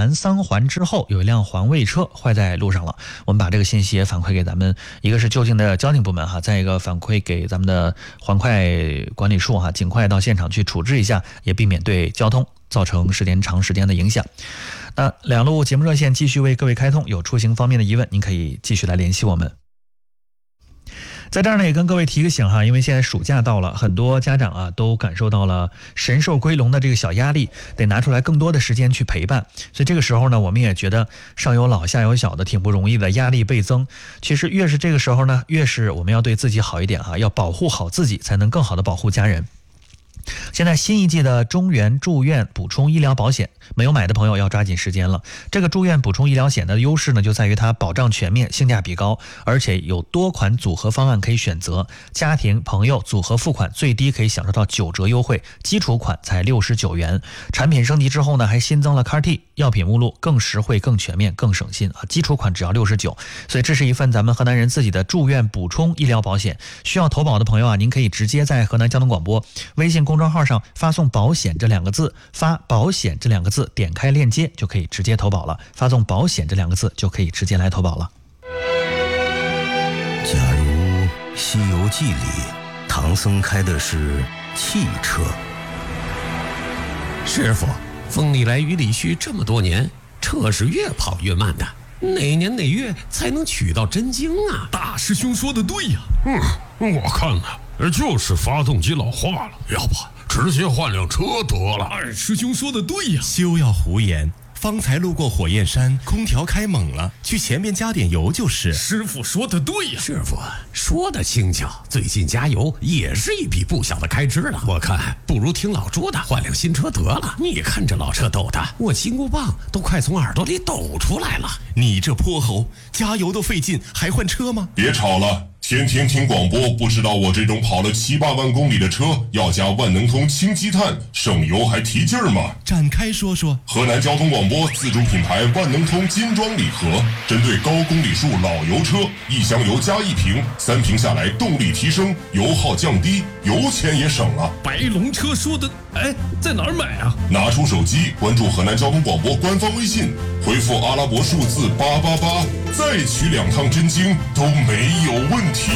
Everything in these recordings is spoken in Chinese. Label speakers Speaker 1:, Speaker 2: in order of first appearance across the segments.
Speaker 1: 南3环之后有一辆环卫车坏在路上了，我们把这个信息也反馈给咱们，一个是就近的交警部门哈，再一个反馈给咱们的环快管理处哈，尽快到现场去处置一下，也避免对交通造成长时间的影响。那两路节目热线继续为各位开通，有出行方面的疑问，您可以继续来联系我们。在这儿呢，也跟各位提个醒哈，因为现在暑假到了，很多家长啊都感受到了神兽归笼的这个小压力，得拿出来更多的时间去陪伴。所以这个时候呢，我们也觉得上有老下有小的挺不容易的，压力倍增。其实越是这个时候呢，越是我们要对自己好一点啊，要保护好自己，才能更好的保护家人。现在新一季的中原住院补充医疗保险，没有买的朋友要抓紧时间了。这个住院补充医疗险的优势呢，就在于它保障全面，性价比高，而且有多款组合方案可以选择。家庭、朋友组合付款最低可以享受到9折优惠，基础款才69元。产品升级之后呢，还新增了 CAR-T 药品目录，更实惠、更全面、更省心啊！基础款只要69，所以这是一份咱们河南人自己的住院补充医疗保险。需要投保的朋友啊，您可以直接在河南交通广播微信公众号上发送保险这2个字，发保险这2个字，点开链接就可以直接投保了。发送保险这2个字就可以直接来投保了。
Speaker 2: 假如《西游记》里唐僧开的是汽车，
Speaker 3: 师傅，风里来雨里去这么多年，车是越跑越慢的，哪年哪月才能取到真经啊？
Speaker 4: 大师兄说的对呀。我看就是发动机老化了，要不直接换辆车得了。二师兄说的对呀。
Speaker 5: 休要胡言，方才路过火焰山，空调开猛了，去前面加点油就是。
Speaker 4: 师傅说的对呀。
Speaker 3: 师傅说的轻巧，最近加油也是一笔不小的开支了。我看不如听老朱的，换辆新车得了。你看这老车抖的，我金箍棒都快从耳朵里抖出来了。
Speaker 5: 你这泼猴，加油都费劲，还换车吗？
Speaker 6: 别吵了，天天听广播，不知道我这种跑了7、8万公里的车要加万能通氢积碳，省油还提劲儿吗？
Speaker 5: 展开说说。
Speaker 6: 河南交通广播自主品牌万能通金装礼盒，针对高公里数老油车，1箱油加1瓶，3瓶下来动力提升，油耗降低，油钱也省了。
Speaker 4: 白龙车说的，在哪儿买啊？
Speaker 6: 拿出手机关注河南交通广播官方微信，回复阿拉伯数字888，再取2趟真经都没有问题。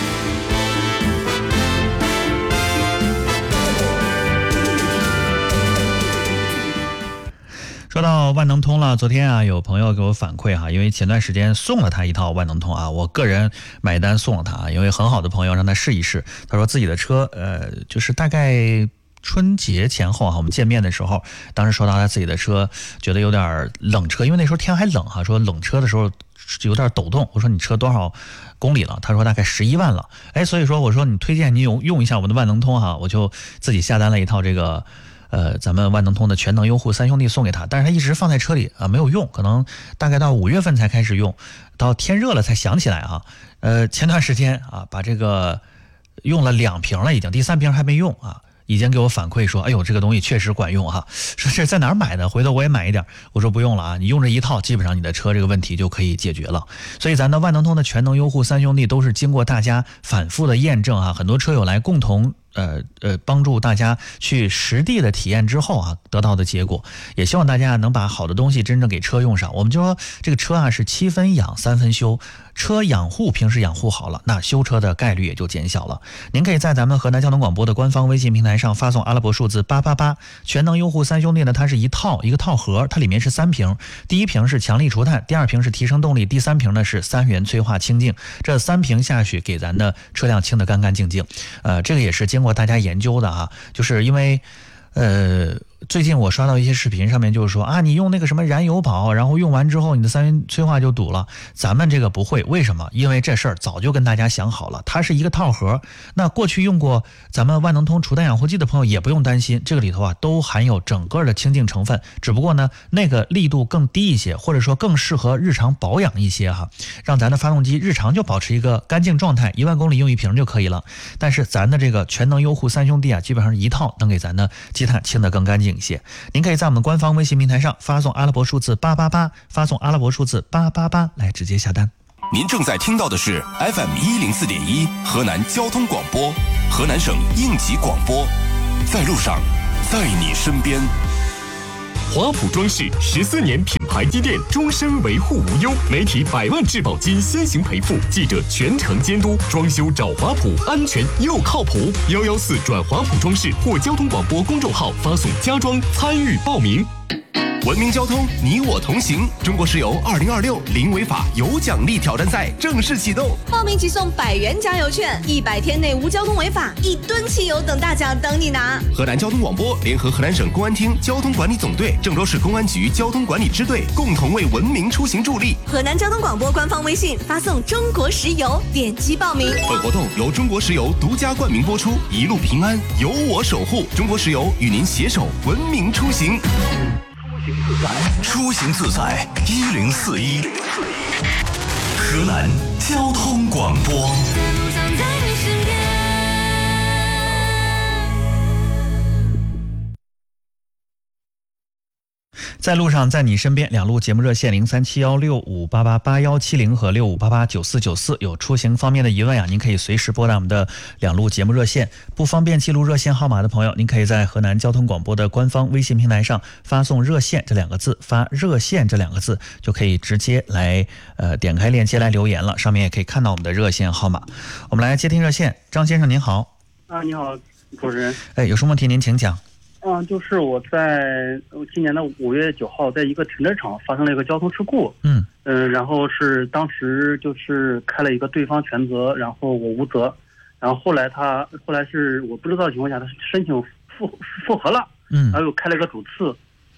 Speaker 1: 说到万能通了，昨天啊有朋友给我反馈哈，因为前段时间送了他一套万能通啊，我个人买单送了他，因为很好的朋友让他试一试。他说自己的车就是大概春节前后啊，我们见面的时候，当时说到他自己的车觉得有点冷车，因为那时候天还冷哈，说冷车的时候有点抖动。我说你车多少公里了？他说大概11万了。所以说我说你推荐你用一下我们的万能通哈，我就自己下单了一套这个咱们万能通的全能优护3兄弟送给他，但是他一直放在车里啊没有用，可能大概到5月份才开始用，到天热了才想起来啊。前段时间啊把这个用了2瓶了，已经第3瓶还没用啊。已经给我反馈说，哎呦，这个东西确实管用哈。说这在哪儿买的？回头我也买一点。我说不用了啊，你用这一套，基本上你的车这个问题就可以解决了。所以咱的万能通的全能优护3兄弟都是经过大家反复的验证啊，很多车友来共同帮助大家去实地的体验之后啊，得到的结果，也希望大家能把好的东西真正给车用上。我们就说这个车啊是7分养3分修，车养护平时养护好了，那修车的概率也就减小了。您可以在咱们河南交通广播的官方微信平台上发送阿拉伯数字888，全能优护3兄弟呢，它是一个套盒，它里面是3瓶，第1瓶是强力除碳，第2瓶是提升动力，第3瓶呢是3元催化清净。这3瓶下去，给咱的车辆清得干干净净。这个也是经过大家研究的啊，就是因为最近我刷到一些视频，上面就是说啊，你用那个什么燃油宝，然后用完之后你的3元催化就堵了。咱们这个不会，为什么？因为这事儿早就跟大家想好了，它是一个套盒。那过去用过咱们万能通除碳养护剂的朋友也不用担心，这个里头啊都含有整个的清净成分，只不过呢那个力度更低一些，或者说更适合日常保养一些哈，让咱的发动机日常就保持一个干净状态，1万公里用1瓶就可以了。但是咱的这个全能优护3兄弟啊，基本上是一套能给咱的积碳清得更干净一些。您可以在我们官方微信平台上发送阿拉伯数字888，发送阿拉伯数字888来直接下单。
Speaker 7: 您正在听到的是 FM104.1 河南交通广播，河南省应急广播，在路上，在你身边。
Speaker 8: 华普装饰14年品台积电终身维护无忧，媒体100万质保金先行赔付，记者全程监督，装修找华普，安全又靠谱。114转华普装饰或交通广播公众号发送家装参与报名。
Speaker 2: 文明交通，你我同行。中国石油2026零违法有奖励挑战赛正式启动，
Speaker 9: 报名即送100元加油券，100天内无交通违法，1吨汽油等大奖等你拿。
Speaker 2: 河南交通广播联合河南省公安厅交通管理总队、郑州市公安局交通管理支队共同为文明出行助力。
Speaker 9: 河南交通广播官方微信发送中国石油，点击报名。
Speaker 2: 本活动由中国石油独家冠名播出，一路平安，有我守护。中国石油与您携手文明出行。
Speaker 7: 出行自在1041，河南交通广播。
Speaker 1: 在路上，在你身边，两路节目热线037165888170和65889494，有出行方面的疑问您可以随时拨打我们的两路节目热线。不方便记录热线号码的朋友，您可以在河南交通广播的官方微信平台上发送热线这2个字，发热线这2个字就可以直接来点开链接来留言了，上面也可以看到我们的热线号码。我们来接听热线，张先生您好。
Speaker 10: 你好，主持人。
Speaker 1: 有什么问题您请讲。
Speaker 10: 就是我在今年的5月9号，在一个停车场发生了一个交通事故。然后是当时就是开了一个对方全责，然后我无责，然后后来是我不知道的情况下，他申请复核了，然后又开了一个主次。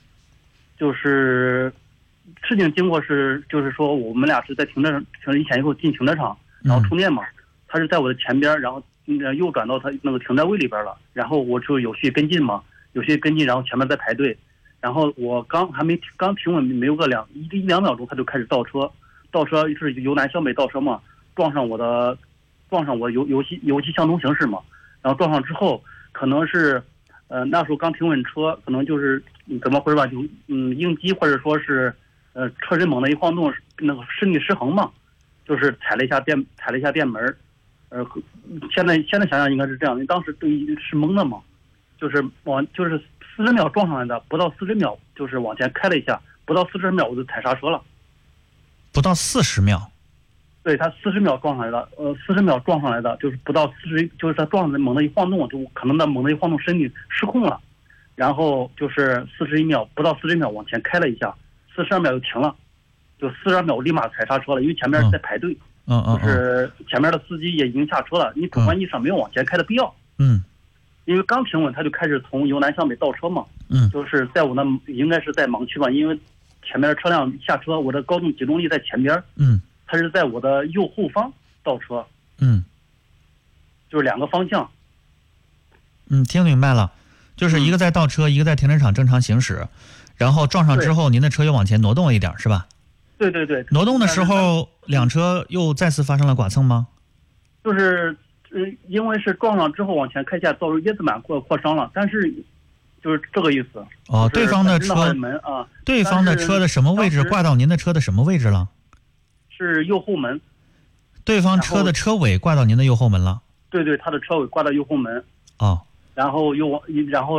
Speaker 10: 就是事情经过就是说我们俩是在停车一前一后进停车场，然后充电嘛，他是在我的前边，然后右转到他那个停车位里边了，然后我就有序跟进嘛。然后前面在排队，然后我刚停稳没有个一两秒钟，他就开始倒车是由南向北倒车嘛，撞上我由西向东行驶嘛，然后撞上之后可能是那时候刚停稳车，可能就是怎么回事吧，就应激或者说是车身猛地一晃动，那个身体失衡嘛，就是踩了一下电门，现在想想应该是这样，当时是懵的嘛。就是40秒撞上来的，不到40秒就是往前开了一下，不到40秒我就踩刹车了。
Speaker 1: 不到40秒？
Speaker 10: 对，他40秒撞上来的，40秒撞上来的，就是不到40，就是他撞上来猛地一晃动，就可能他猛地一晃动身体失控了，然后就是41秒，不到40秒往前开了一下，42秒就停了，就42秒我立马踩刹车了，因为前面在排队，就是前面的司机也已经下车了，你主观意识上没有往前开的必要。因为刚停稳，他就开始从由南向北倒车嘛，就是在我那应该是在盲区吧，因为前面的车辆下车，我的高动集中力在前边，他是在我的右后方倒车，就是2个方向。
Speaker 1: 听明白了，就是一个在倒车，一个在停车场正常行驶，然后撞上之后，您的车又往前挪动了一点，是吧？
Speaker 10: 对。
Speaker 1: 挪动的时候，两车又再次发生了剐蹭吗？
Speaker 10: 就是因为是撞上之后往前开下，造成叶子板扩伤了，但是就是这个意思。
Speaker 1: 对方的车的什么位置挂到您的车的什么位置了？是
Speaker 10: 右后门。
Speaker 1: 对方车的车尾挂到您的右后门了？
Speaker 10: 对，他的车尾挂到右后门。然后又往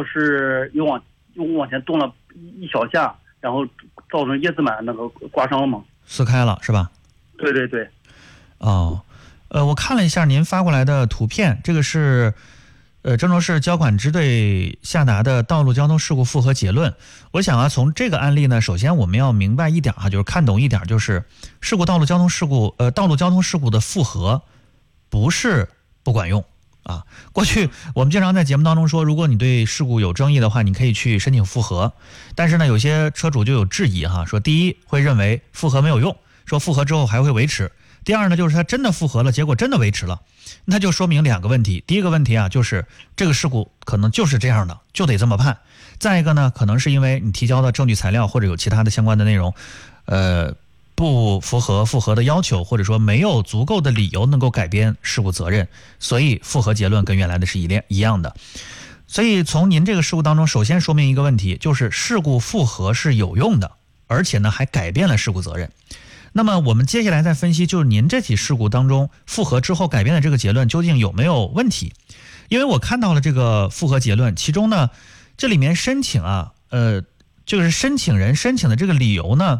Speaker 10: 前动了一小下，然后造成叶子板那个刮伤了嘛？
Speaker 1: 撕开了是吧？
Speaker 10: 对。
Speaker 1: 我看了一下您发过来的图片，这个是郑州市交管支队下达的道路交通事故复核结论。我想从这个案例呢，首先我们要明白一点就是看懂一点，就是道路交通事故的复核不是不管用过去我们经常在节目当中说，如果你对事故有争议的话，你可以去申请复核，但是呢，有些车主就有质疑说，第一会认为复核没有用，说复核之后还会维持。第二呢，就是他真的复核了，结果真的维持了，那就说明2个问题。第一个问题就是这个事故可能就是这样的，就得这么判。再一个呢，可能是因为你提交的证据材料或者有其他的相关的内容，不符合复核的要求，或者说没有足够的理由能够改变事故责任，所以复核结论跟原来的是一样的。所以从您这个事故当中，首先说明一个问题，就是事故复核是有用的，而且呢还改变了事故责任。那么我们接下来再分析，就是您这起事故当中复核之后改变的这个结论究竟有没有问题？因为我看到了这个复核结论，其中呢这里面申请就是申请人申请的这个理由呢